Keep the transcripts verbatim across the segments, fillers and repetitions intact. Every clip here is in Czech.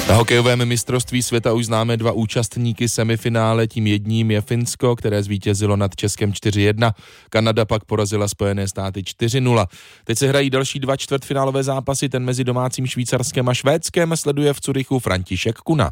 Na hokejovém mistrovství světa už známe dva účastníky semifinále, tím jedním je Finsko, které zvítězilo nad Českem čtyři jedna. Kanada pak porazila Spojené státy čtyři nula. Teď se hrají další dva čtvrtfinálové zápasy, ten mezi domácím Švýcarskem a Švédskem sleduje v Curychu František Kuna.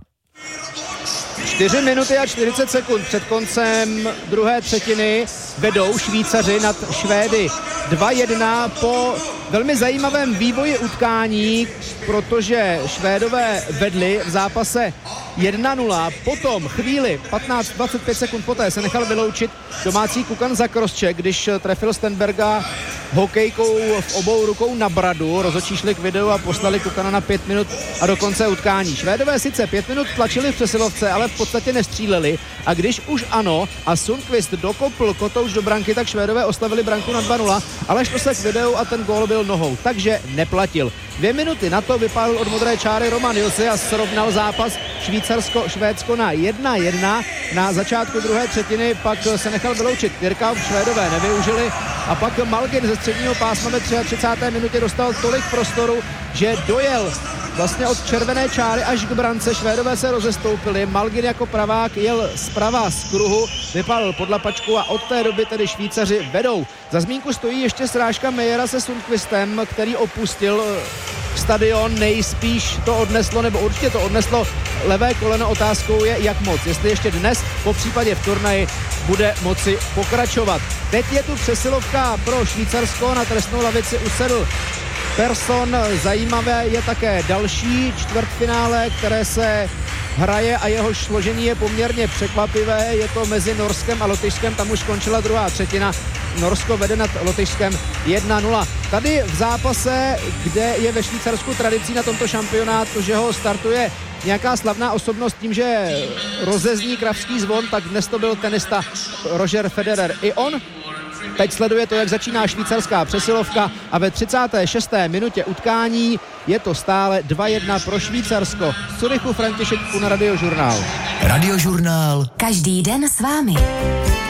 čtyři minuty a čtyřicet sekund před koncem druhé třetiny vedou Švýcaři nad Švédy dva jedna po velmi zajímavém vývoji utkání, protože Švédové vedli v zápase jedna nula, potom chvíli patnáct dvacet pět sekund poté se nechal vyloučit domácí Kukan Zakroschek, když trefil Stenberga hokejkou v obou rukou na bradu. Rozhodčí šli k videu a poslali Kukana na pět minut a do konce utkání. Švédové sice pět minut tlačili v přesilovce, ale v podstatě nestříleli, a když už ano a Sundqvist dokopl kotouč do branky, tak Švédové oslavili branku na dva nula, ale šlo se k videu a ten gól byl nohou, takže neplatil. Dvě minuty na to vypálil od modré čáry Roman Ilse a srovnal zápas Švýcarsko-Švédsko na jedna jedna. Na začátku druhé třetiny pak se nechal vyloučit Kvirka, Švédové nevyužili a pak Malgin ze středního pásma ve třicáté třetí minutě dostal tolik prostoru, že dojel vlastně od červené čáry až k brance. Švédové se rozestoupili, Malgin jako pravák jel zprava z kruhu, vypálil pod lapačku a od té doby tedy Švýcaři vedou. Za zmínku stojí ještě srážka Mejera se Sundqvistem, který opustil stadion, nejspíš to odneslo, nebo určitě to odneslo levé koleno. Otázkou je, jak moc, jestli ještě dnes, po případě v turnaji, bude moci pokračovat. Teď je tu přesilovka pro Švýcarsko, na trestnou lavici usedl Persson. Zajímavé je také další čtvrtfinále, které se hraje a jeho složení je poměrně překvapivé. Je to mezi Norskem a Lotyšskem, tam už skončila druhá třetina. Norsko vede nad Lotyšskem jedna nula. Tady v zápase, kde je ve Švýcarsku tradicí na tomto šampionátu, že ho startuje nějaká slavná osobnost tím, že rozezní kravský zvon, tak dnes to byl tenista Roger Federer. I on teď sleduje to, jak začíná švýcarská přesilovka a ve třicáté šesté minutě utkání je to stále dva jedna pro Švýcarsko. Z Curychu František Kuna, Radiožurnál. Radiožurnál. Každý den s vámi.